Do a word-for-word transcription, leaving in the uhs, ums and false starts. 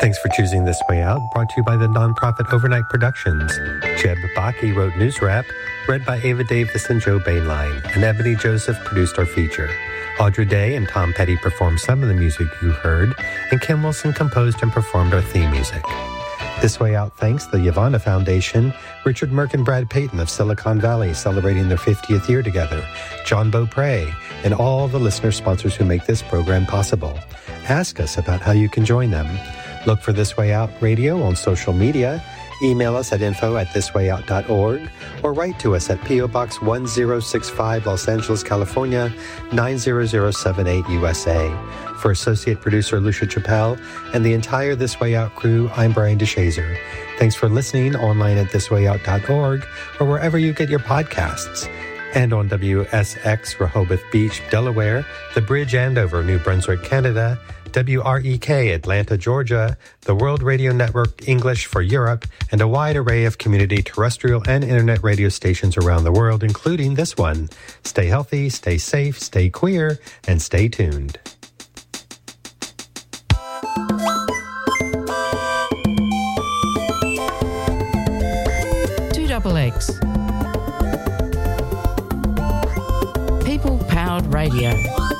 Thanks for choosing This Way Out, brought to you by the nonprofit Overnight Productions. Jeb Baki wrote News Wrap, read by Ava Davis and Joe Bainline, and Ebony Joseph produced our feature. Audra Day and Tom Petty performed some of the music you heard, and Kim Wilson composed and performed our theme music. This Way Out thanks the Yavana Foundation, Richard Merck and Brad Payton of Silicon Valley celebrating their fiftieth year together, John Beaupre, and all the listener sponsors who make this program possible. Ask us about how you can join them. Look for This Way Out Radio on social media. Email us at info at this way out dot org or write to us at P O. Box one zero six five, Los Angeles, California, nine zero zero seven eight, U S A. For associate producer Lucia Chappelle and the entire This Way Out crew, I'm Brian DeShazer. Thanks for listening online at this way out dot org or wherever you get your podcasts. And on W S X Rehoboth Beach, Delaware, The Bridge Andover, New Brunswick, Canada, W R E K Atlanta, Georgia, the World Radio Network English for Europe, and a wide array of community terrestrial and internet radio stations around the world, including this one. Stay healthy, stay safe, stay queer, and stay tuned. Two double X. People-powered radio.